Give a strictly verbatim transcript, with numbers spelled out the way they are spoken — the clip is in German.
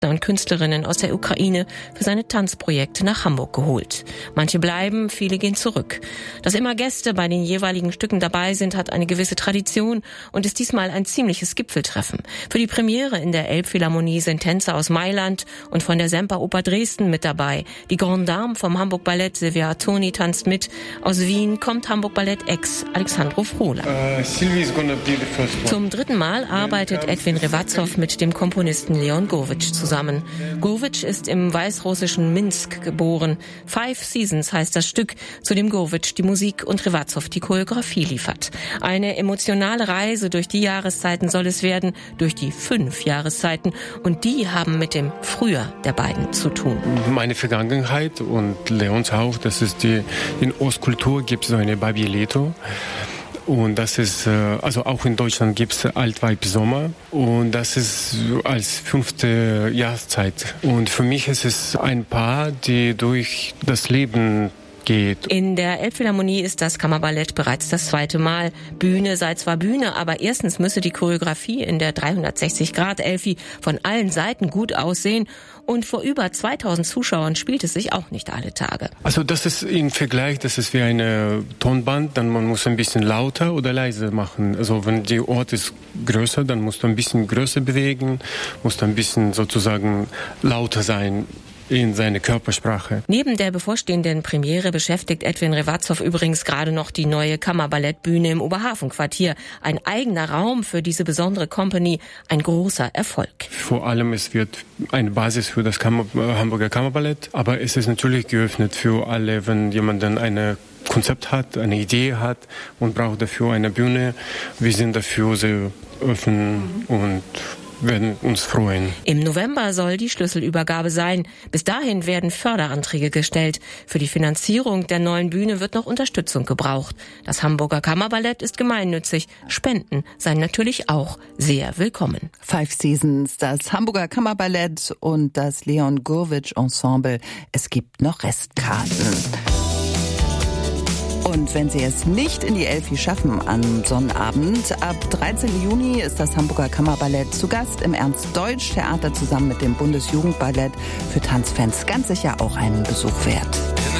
und Künstlerinnen aus der Ukraine für seine Tanzprojekte nach Hamburg geholt. Manche bleiben, viele gehen zurück. Dass immer Gäste bei den jeweiligen Stücken dabei sind, hat eine gewisse Tradition und ist diesmal ein ziemliches Gipfeltreffen. Für die Premiere in der Elbphilharmonie sind Tänzer aus Mailand und von der Semperoper Dresden mit dabei. Die Grande Dame vom Hamburg Ballett, Silvia Attoni, tanzt mit. Aus Wien kommt Hamburg Ballett Ex Alexandro Frohla. Uh, Zum dritten Mal arbeitet Edwin Revazov mit dem Komponisten Leon Gurwitsch zusammen. Gurwitsch ist im weißrussischen Minsk geboren. Five Seasons heißt das Stück, zu dem Gurwitsch die Musik und Revazov die Choreografie liefert. Eine emotionale Reise durch die Jahreszeiten soll es werden, durch die fünf Jahreszeiten. Und die haben mit dem Frühjahr der beiden zu tun. Meine Vergangenheit und Leons auch, das ist die, in Ostkultur gibt es so eine Babileto. Und das ist, also auch in Deutschland gibt es Altweib-Sommer und das ist als fünfte Jahreszeit. Und für mich ist es ein Paar, die durch das Leben geht. In der Elbphilharmonie ist das Kammerballett bereits das zweite Mal. Bühne sei zwar Bühne, aber erstens müsse die Choreografie in der dreihundertsechzig Grad Elfi von allen Seiten gut aussehen und vor über zweitausend Zuschauern spielt es sich auch nicht alle Tage. Also das ist im Vergleich, das ist wie eine Tonband, dann man muss ein bisschen lauter oder leiser machen. Also wenn der Ort ist größer, dann musst du ein bisschen größer bewegen, musst du ein bisschen sozusagen lauter sein in seine Körpersprache. Neben der bevorstehenden Premiere beschäftigt Edwin Revazov übrigens gerade noch die neue Kammerballettbühne im Oberhafenquartier. Ein eigener Raum für diese besondere Company, ein großer Erfolg. Vor allem, es wird eine Basis für das Kammer, Hamburger Kammerballett, aber es ist natürlich geöffnet für alle, wenn jemand dann eine Konzept hat, eine Idee hat und braucht dafür eine Bühne. Wir sind dafür sehr offen und werden uns freuen. Im November soll die Schlüsselübergabe sein. Bis dahin werden Förderanträge gestellt. Für die Finanzierung der neuen Bühne wird noch Unterstützung gebraucht. Das Hamburger Kammerballett ist gemeinnützig. Spenden seien natürlich auch sehr willkommen. Five Seasons, das Hamburger Kammerballett und das Leon Gurwitsch Ensemble. Es gibt noch Restkarten. Und wenn Sie es nicht in die Elfi schaffen am Sonnabend, ab dreizehnten Juni ist das Hamburger Kammerballett zu Gast im Ernst-Deutsch-Theater zusammen mit dem Bundesjugendballett. Für Tanzfans ganz sicher auch einen Besuch wert.